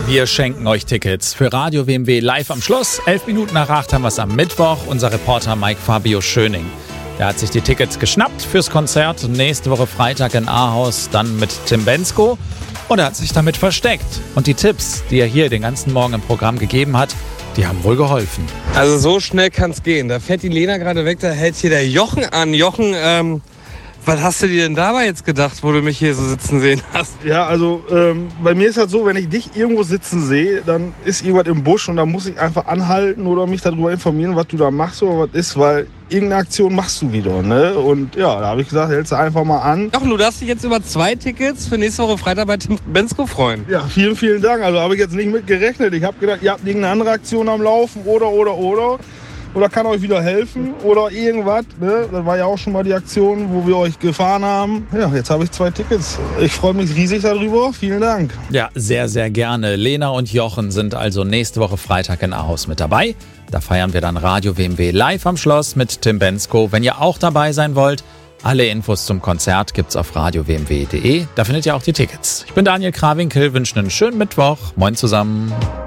Wir schenken euch Tickets für Radio WMW live am Schluss. 11 Minuten nach 8 haben wir es am Mittwoch. Unser Reporter Mike Fabio Schöning. Der hat sich die Tickets geschnappt fürs Konzert. Nächste Woche Freitag in Ahaus, dann mit Tim Bendzko. Und er hat sich damit versteckt. Und die Tipps, die er hier den ganzen Morgen im Programm gegeben hat, die haben wohl geholfen. Also so schnell kann's gehen. Da fährt die Lena gerade weg, da hält hier der Jochen an. Jochen, was hast du dir denn dabei jetzt gedacht, wo du mich hier so sitzen sehen hast? Ja, also bei mir ist halt so, wenn ich dich irgendwo sitzen sehe, dann ist irgendwas im Busch und dann muss ich einfach anhalten oder mich darüber informieren, was du da machst oder was ist, weil irgendeine Aktion machst du wieder, ne? Und ja, da habe ich gesagt, hältst du einfach mal an. Jochen, du darfst dich jetzt über 2 Tickets für nächste Woche Freitag bei Tim Bendzko freuen. Ja, vielen, vielen Dank. Also habe ich jetzt nicht mit gerechnet. Ich habe gedacht, ihr habt irgendeine andere Aktion am Laufen oder kann euch wieder helfen oder irgendwas. Ne? Das war ja auch schon mal die Aktion, wo wir euch gefahren haben. Ja, jetzt habe ich 2 Tickets. Ich freue mich riesig darüber. Vielen Dank. Ja, sehr, sehr gerne. Lena und Jochen sind also nächste Woche Freitag in Ahaus mit dabei. Da feiern wir dann Radio WMW live am Schloss mit Tim Bendzko. Wenn ihr auch dabei sein wollt, alle Infos zum Konzert gibt's auf radiowmw.de. Da findet ihr auch die Tickets. Ich bin Daniel Krawinkel, wünsche einen schönen Mittwoch. Moin zusammen.